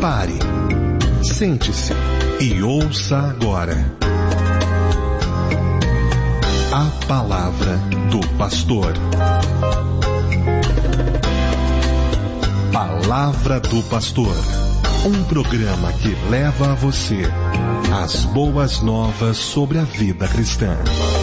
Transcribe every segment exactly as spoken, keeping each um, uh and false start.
Pare, sente-se e ouça agora a palavra do pastor. Palavra do Pastor, um programa que leva a você as boas novas sobre a vida cristã.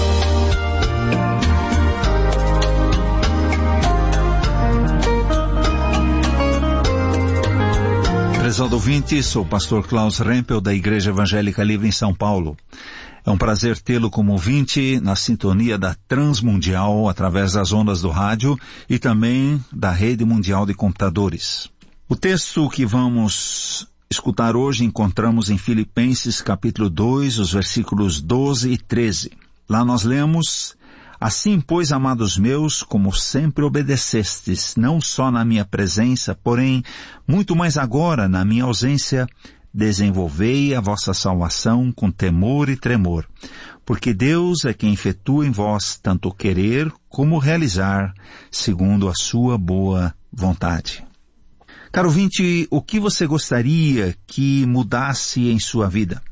Prezado ouvinte, sou o pastor Klaus Rempel da Igreja Evangélica Livre em São Paulo. É um prazer tê-lo como ouvinte na sintonia da Transmundial através das ondas do rádio e também da Rede Mundial de Computadores. O texto que vamos escutar hoje encontramos em Filipenses capítulo dois, os versículos doze e treze. Lá nós lemos: Assim, pois, amados meus, como sempre obedecestes, não só na minha presença, porém, muito mais agora, na minha ausência, desenvolvei a vossa salvação com temor e tremor, porque Deus é quem efetua em vós tanto querer como realizar, segundo a sua boa vontade. Caro ouvinte, o que você gostaria que mudasse em sua vida?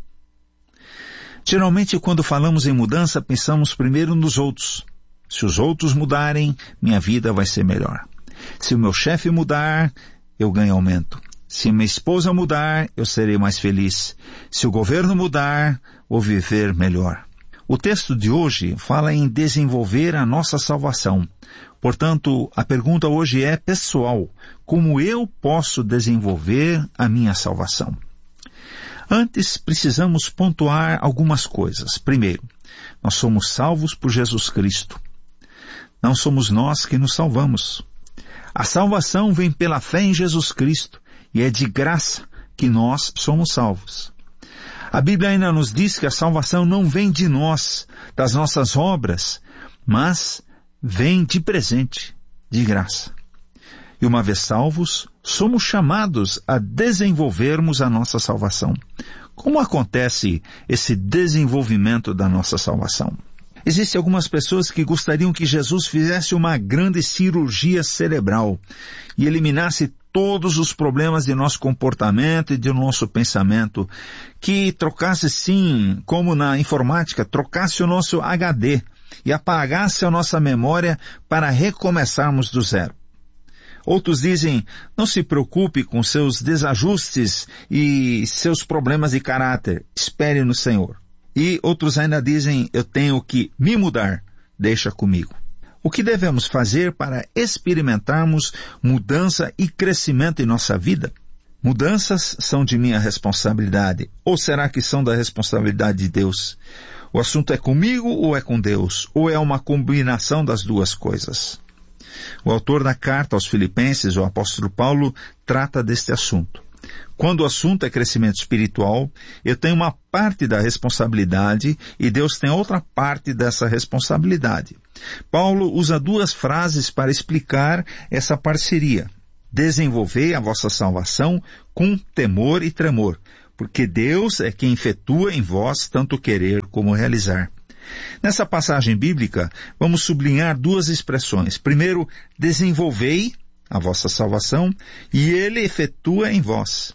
Geralmente, quando falamos em mudança, pensamos primeiro nos outros. Se os outros mudarem, minha vida vai ser melhor. Se o meu chefe mudar, eu ganho aumento. Se minha esposa mudar, eu serei mais feliz. Se o governo mudar, vou viver melhor. O texto de hoje fala em desenvolver a nossa salvação. Portanto, a pergunta hoje é pessoal: como eu posso desenvolver a minha salvação? Antes, precisamos pontuar algumas coisas. Primeiro, nós somos salvos por Jesus Cristo. Não somos nós que nos salvamos. A salvação vem pela fé em Jesus Cristo e é de graça que nós somos salvos. A Bíblia ainda nos diz que a salvação não vem de nós, das nossas obras, mas vem de presente, de graça. E uma vez salvos, somos chamados a desenvolvermos a nossa salvação. Como acontece esse desenvolvimento da nossa salvação? Existem algumas pessoas que gostariam que Jesus fizesse uma grande cirurgia cerebral e eliminasse todos os problemas de nosso comportamento e de nosso pensamento, que trocasse, sim, como na informática, trocasse o nosso H D e apagasse a nossa memória para recomeçarmos do zero. Outros dizem: não se preocupe com seus desajustes e seus problemas de caráter, espere no Senhor. E outros ainda dizem: eu tenho que me mudar, deixa comigo. O que devemos fazer para experimentarmos mudança e crescimento em nossa vida? Mudanças são de minha responsabilidade, ou será que são da responsabilidade de Deus? O assunto é comigo ou é com Deus? Ou é uma combinação das duas coisas? O autor da carta aos Filipenses, o apóstolo Paulo, trata deste assunto. Quando o assunto é crescimento espiritual, eu tenho uma parte da responsabilidade e Deus tem outra parte dessa responsabilidade. Paulo usa duas frases para explicar essa parceria. Desenvolvei a vossa salvação com temor e tremor, porque Deus é quem efetua em vós tanto querer como realizar. Nessa passagem bíblica, vamos sublinhar duas expressões. Primeiro, desenvolvei a vossa salvação e Ele efetua em vós.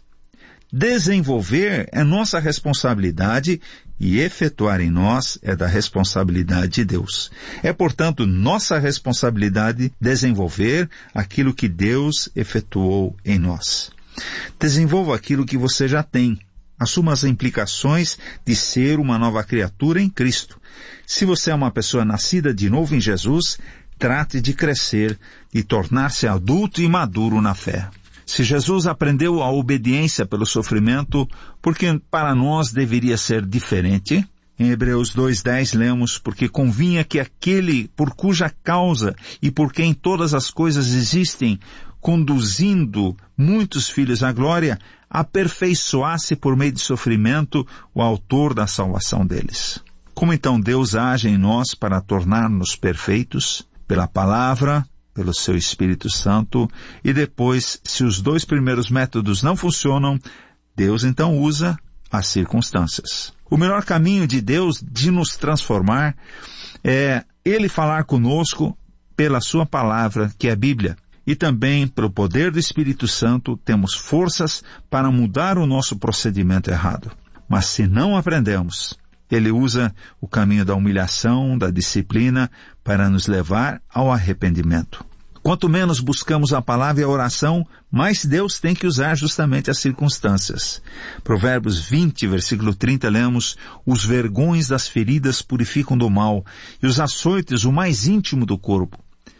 Desenvolver é nossa responsabilidade e efetuar em nós é da responsabilidade de Deus. É, portanto, nossa responsabilidade desenvolver aquilo que Deus efetuou em nós. Desenvolva aquilo que você já tem. Assuma as implicações de ser uma nova criatura em Cristo. Se você é uma pessoa nascida de novo em Jesus, trate de crescer e tornar-se adulto e maduro na fé. Se Jesus aprendeu a obediência pelo sofrimento, por que para nós deveria ser diferente? Em Hebreus dois, dez lemos: porque convinha que aquele por cuja causa e por quem todas as coisas existem, conduzindo muitos filhos à glória, aperfeiçoasse por meio de sofrimento o autor da salvação deles. Como então Deus age em nós para tornar-nos perfeitos? Pela palavra, pelo seu Espírito Santo, e depois, se os dois primeiros métodos não funcionam, Deus então usa as circunstâncias. O melhor caminho de Deus de nos transformar é Ele falar conosco pela sua palavra, que é a Bíblia. e também, pelo poder do Espírito Santo, temos forças para mudar o nosso procedimento errado. Mas se não aprendemos, Ele usa o caminho da humilhação, da disciplina, para nos levar ao arrependimento. Quanto menos buscamos a palavra e a oração, mais Deus tem que usar justamente as circunstâncias. Provérbios vinte, versículo trinta, lemos: os vergões das feridas purificam do mal, e os açoites o mais íntimo do corpo.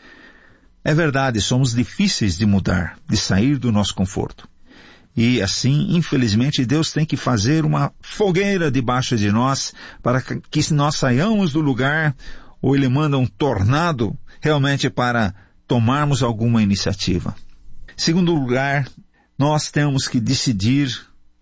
É verdade, somos difíceis de mudar, de sair do nosso conforto. E assim, infelizmente, Deus tem que fazer uma fogueira debaixo de nós para que nós saiamos do lugar, ou Ele manda um tornado realmente para tomarmos alguma iniciativa. Segundo lugar, nós temos que decidir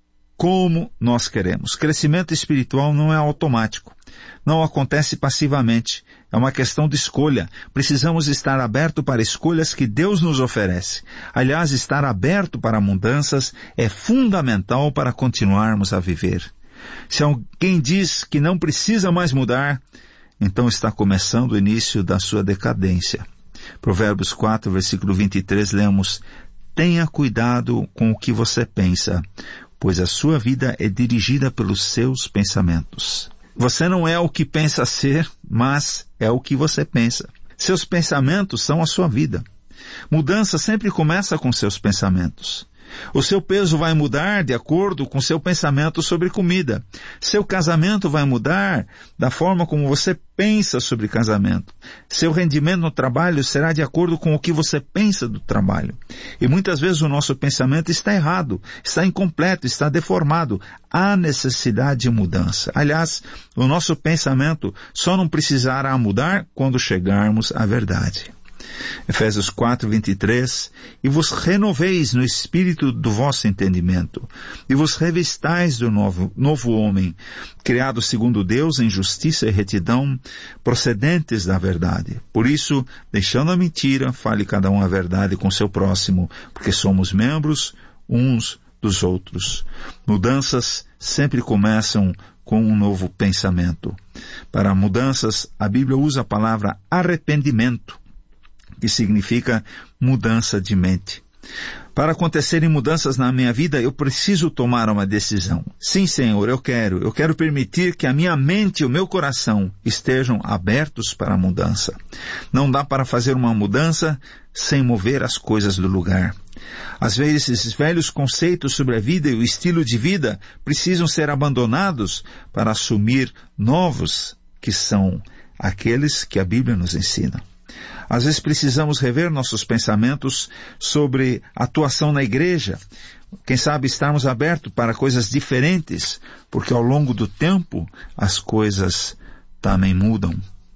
como nós queremos. Crescimento espiritual não é automático. Não acontece passivamente. É uma questão de escolha. Precisamos estar abertos para escolhas que Deus nos oferece. Aliás, estar aberto para mudanças é fundamental para continuarmos a viver. Se alguém diz que não precisa mais mudar, então está começando o início da sua decadência. Provérbios quatro, versículo vinte e três, lemos: tenha cuidado com o que você pensa, pois a sua vida é dirigida pelos seus pensamentos. Você não é o que pensa ser, mas é o que você pensa. Seus pensamentos são a sua vida. Mudança sempre começa com seus pensamentos. O seu peso vai mudar de acordo com seu pensamento sobre comida. Seu casamento vai mudar da forma como você pensa sobre casamento. Seu rendimento no trabalho será de acordo com o que você pensa do trabalho. E muitas vezes o nosso pensamento está errado, está incompleto, está deformado. Há necessidade de mudança. Aliás, o nosso pensamento só não precisará mudar quando chegarmos à verdade. Efésios quatro, vinte e três, e vos renoveis no espírito do vosso entendimento, e vos revistais do novo, novo homem, criado segundo Deus em justiça e retidão, procedentes da verdade. Por isso, deixando a mentira, fale cada um a verdade com seu próximo, porque somos membros uns dos outros. Mudanças sempre começam com um novo pensamento. Para mudanças, a Bíblia usa a palavra arrependimento, que significa mudança de mente. Para acontecerem mudanças na minha vida, eu preciso tomar uma decisão. Sim, Senhor, eu quero. Eu quero permitir que a minha mente e o meu coração estejam abertos para a mudança. Não dá para fazer uma mudança sem mover as coisas do lugar. Às vezes, esses velhos conceitos sobre a vida e o estilo de vida precisam ser abandonados para assumir novos, que são aqueles que a Bíblia nos ensina. Às vezes precisamos rever nossos pensamentos sobre a atuação na igreja. Quem sabe estarmos abertos para coisas diferentes, porque ao longo do tempo as coisas também mudam.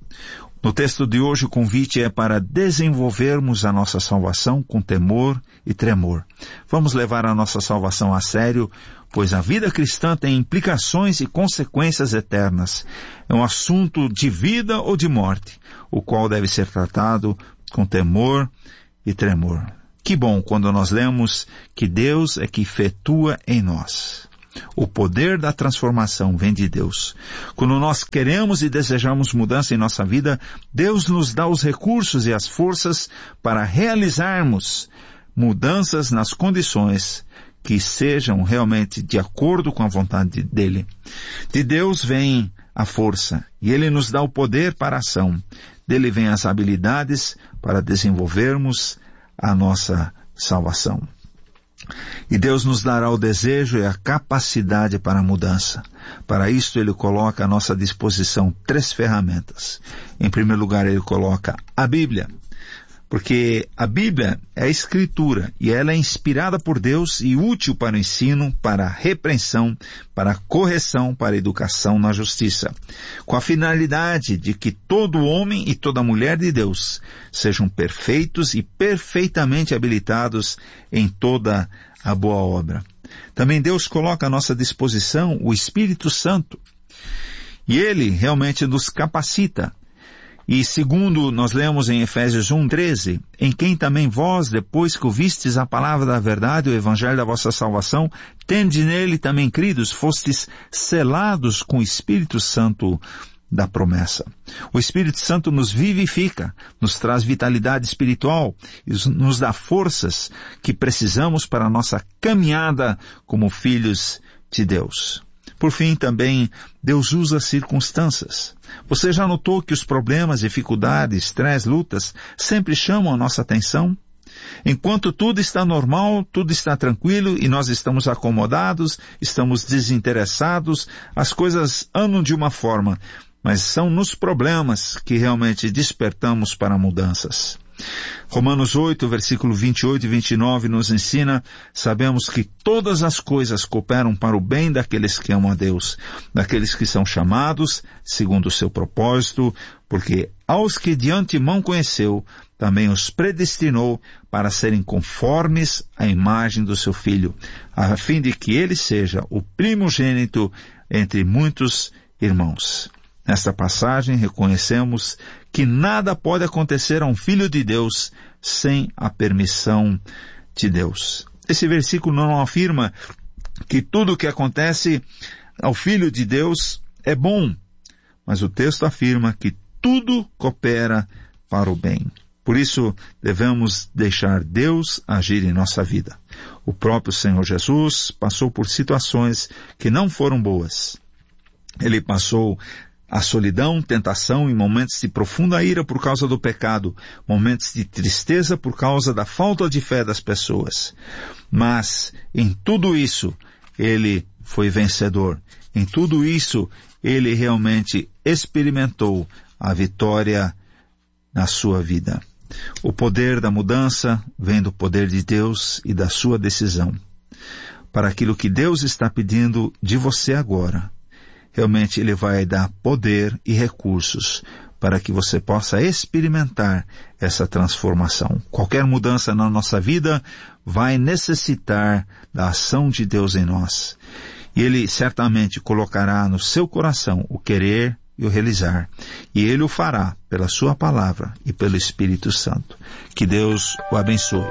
No texto de hoje o convite é para desenvolvermos a nossa salvação com temor e tremor. Vamos levar a nossa salvação a sério, pois a vida cristã tem implicações e consequências eternas. É um assunto de vida ou de morte, o qual deve ser tratado com temor e tremor. Que bom quando nós lemos que Deus é que efetua em nós. O poder da transformação vem de Deus. Quando nós queremos e desejamos mudança em nossa vida, Deus nos dá os recursos e as forças para realizarmos mudanças nas condições que sejam realmente de acordo com a vontade dele. De Deus vem a força e Ele nos dá o poder para a ação. Dele vem as habilidades para desenvolvermos a nossa salvação. E Deus nos dará o desejo e a capacidade para a mudança. Para isso Ele coloca à nossa disposição três ferramentas. Em primeiro lugar, Ele coloca a Bíblia, porque a Bíblia é a Escritura e ela é inspirada por Deus e útil para o ensino, para a repreensão, para a correção, para a educação na justiça, com a finalidade de que todo homem e toda mulher de Deus sejam perfeitos e perfeitamente habilitados em toda a boa obra. Também Deus coloca à nossa disposição o Espírito Santo e Ele realmente nos capacita. E segundo nós lemos em Efésios um, treze, em quem também vós, depois que ouvistes a palavra da verdade, o evangelho da vossa salvação, tendes nele também cridos, fostes selados com o Espírito Santo da promessa. O Espírito Santo nos vivifica, nos traz vitalidade espiritual e nos dá forças que precisamos para a nossa caminhada como filhos de Deus. Por fim, também, Deus usa circunstâncias. Você já notou que os problemas, dificuldades, estresse, lutas sempre chamam a nossa atenção? Enquanto tudo está normal, tudo está tranquilo e nós estamos acomodados, estamos desinteressados, as coisas andam de uma forma, mas são nos problemas que realmente despertamos para mudanças. Romanos oito, versículo vinte e oito e vinte e nove nos ensina: sabemos que todas as coisas cooperam para o bem daqueles que amam a Deus, daqueles que são chamados segundo o seu propósito, porque aos que de antemão conheceu, também os predestinou para serem conformes à imagem do seu Filho, a fim de que ele seja o primogênito entre muitos irmãos. Nesta passagem, reconhecemos que nada pode acontecer a um filho de Deus sem a permissão de Deus. Esse versículo não afirma que tudo o que acontece ao filho de Deus é bom, mas o texto afirma que tudo coopera para o bem. Por isso, devemos deixar Deus agir em nossa vida. O próprio Senhor Jesus passou por situações que não foram boas. Ele passou a solidão, tentação e momentos de profunda ira por causa do pecado, momentos de tristeza por causa da falta de fé das pessoas. Mas, em tudo isso, ele foi vencedor. Em tudo isso, ele realmente experimentou a vitória na sua vida. O poder da mudança vem do poder de Deus e da sua decisão. Para aquilo que Deus está pedindo de você agora, realmente Ele vai dar poder e recursos para que você possa experimentar essa transformação. Qualquer mudança na nossa vida vai necessitar da ação de Deus em nós. E Ele certamente colocará no seu coração o querer e o realizar. E Ele o fará pela sua palavra e pelo Espírito Santo. Que Deus o abençoe.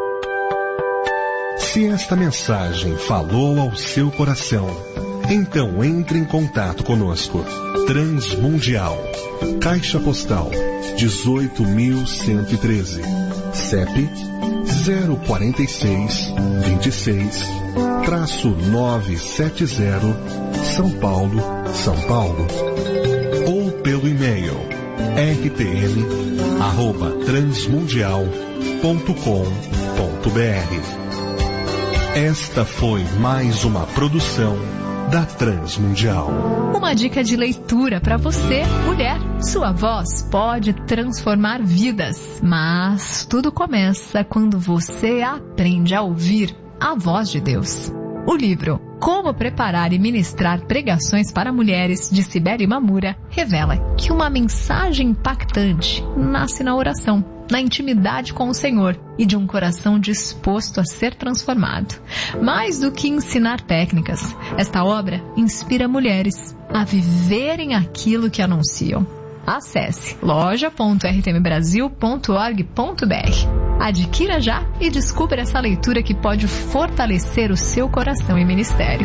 Se esta mensagem falou ao seu coração, então entre em contato conosco. Transmundial, Caixa Postal dezoito mil cento e treze, C E P zero quatro seis, vinte e seis, novecentos e setenta, São Paulo, São Paulo. Ou pelo e-mail r t m arroba transmundial ponto com ponto b r. Esta foi mais uma produção da Transmundial. Uma dica de leitura para você, mulher. Sua voz pode transformar vidas, mas tudo começa quando você aprende a ouvir a voz de Deus. O livro Como Preparar e Ministrar Pregações para Mulheres, de Cibele Mamura, revela que uma mensagem impactante nasce na oração, na intimidade com o Senhor e de um coração disposto a ser transformado. Mais do que ensinar técnicas, esta obra inspira mulheres a viverem aquilo que anunciam. Acesse loja ponto r t m brasil ponto org ponto b r. Adquira já e descubra essa leitura que pode fortalecer o seu coração e ministério.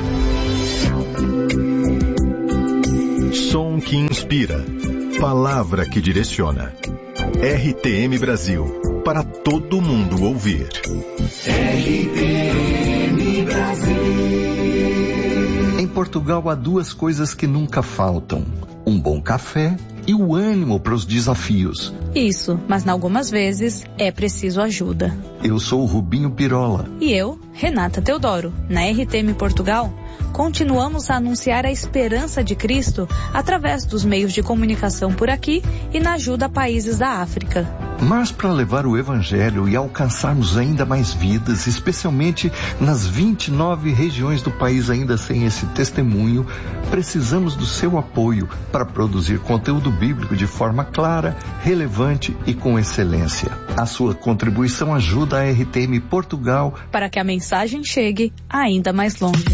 Som que inspira. Palavra que direciona. R T M Brasil, para todo mundo ouvir. R T M Brasil. Em Portugal há duas coisas que nunca faltam: um bom café e o ânimo para os desafios. Isso, mas algumas vezes é preciso ajuda. Eu sou o Rubinho Pirola. E eu, Renata Teodoro. Na R T M Portugal, continuamos a anunciar a esperança de Cristo através dos meios de comunicação por aqui e na ajuda a países da África. Mas para levar o Evangelho e alcançarmos ainda mais vidas, especialmente nas vinte e nove regiões do país ainda sem esse testemunho, precisamos do seu apoio para produzir conteúdo bíblico de forma clara, relevante e com excelência. A sua contribuição ajuda a R T M Portugal para que a mensagem chegue ainda mais longe.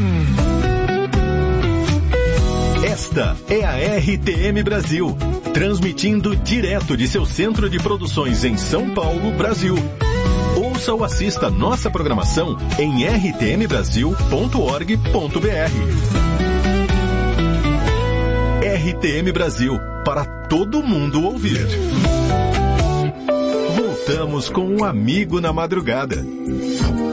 Esta é a R T M Brasil, transmitindo direto de seu centro de produções em São Paulo, Brasil. Ouça ou assista nossa programação em r t m brasil ponto org ponto b r. R T M Brasil, para todo mundo ouvir. Voltamos com um amigo na madrugada.